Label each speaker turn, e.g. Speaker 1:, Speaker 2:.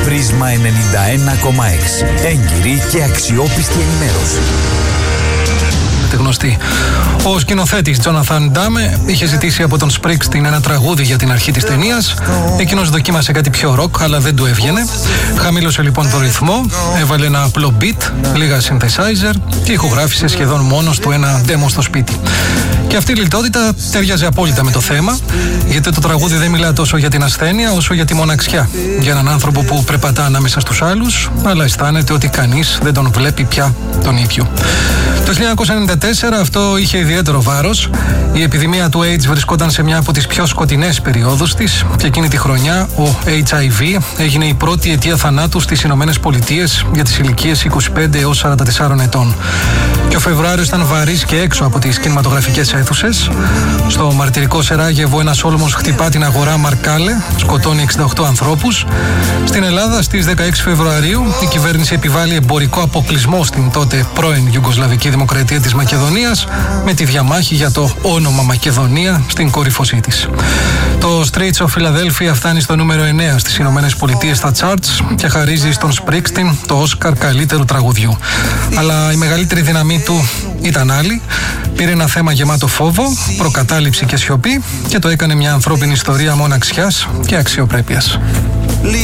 Speaker 1: Πρίσμα 91,6. Έγκυρη και αξιόπιστη ενημέρωση.
Speaker 2: Γνωστή. Ο σκηνοθέτης Τζόναθαν Ντάμε είχε ζητήσει από τον Σπρίξτιν ένα τραγούδι για την αρχή της ταινίας. Εκείνος δοκίμασε κάτι πιο ροκ, αλλά δεν του έβγαινε. Χαμήλωσε λοιπόν το ρυθμό, έβαλε ένα απλό beat, λίγα synthesizer και ηχογράφησε σχεδόν μόνος του ένα demo στο σπίτι. Και αυτή η λιτότητα ταιριάζει απόλυτα με το θέμα, γιατί το τραγούδι δεν μιλά τόσο για την ασθένεια όσο για τη μοναξιά. Για έναν άνθρωπο που περπατά ανάμεσα στους άλλους, αλλά αισθάνεται ότι κανείς δεν τον βλέπει πια τον ίδιο. Το 1994 αυτό είχε ιδιαίτερο βάρος. Η επιδημία του AIDS βρισκόταν σε μια από τις πιο σκοτεινές περιόδους της και εκείνη τη χρονιά ο HIV έγινε η πρώτη αιτία θανάτου στις Ηνωμένες Πολιτείες για τις ηλικίες 25 έως 44 ετών. Και ο Φεβρουάριος ήταν βαρύς και έξω από τις κινηματογραφικές αίθουσες. Στο μαρτυρικό Σεράγεβο ένας όλμος χτυπά την αγορά Μαρκάλε, σκοτώνει 68 ανθρώπους. Στην Ελλάδα στις 16 Φεβρουαρίου η κυβέρνηση επιβάλλει εμπορικό αποκλεισμό στην τότε πρώην Ιουγκοσλαβική Δημοκρατία της Μακεδονίας, με τη διαμάχη για το όνομα Μακεδονία στην κορύφωσή της. Το Streets of Philadelphia φτάνει στο νούμερο 9 στις Ηνωμένες Πολιτείες στα charts και χαρίζει στον Σπρίξτιν το Όσκαρ καλύτερου τραγουδιού. Αλλά η μεγαλύτερη δύναμή του ήταν άλλη. Πήρε ένα θέμα γεμάτο φόβο, προκατάληψη και σιωπή και το έκανε μια ανθρώπινη ιστορία μοναξιάς και αξιοπρέπειας.